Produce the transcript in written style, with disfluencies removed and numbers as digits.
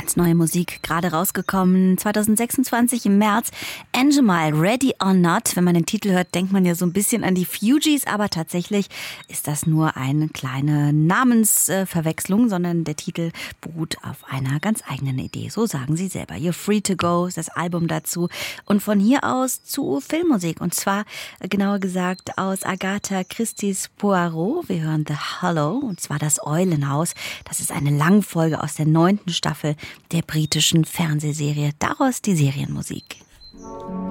Ganz neue Musik, gerade rausgekommen, 2026 im März. Angemal, Ready or Not. Wenn man den Titel hört, denkt man ja so ein bisschen an die Fugees, aber tatsächlich ist das nur eine kleine Namensverwechslung, sondern der Titel beruht auf einer ganz eigenen Idee. So sagen sie selber. You're Free to Go ist das Album dazu. Und von hier aus zu Filmmusik. Und zwar, genauer gesagt, aus Agatha Christie's Poirot. Wir hören The Hollow, und zwar das Eulenhaus. Das ist eine Langfolge aus der 9. Staffel der britischen Fernsehserie. Daraus die Serienmusik.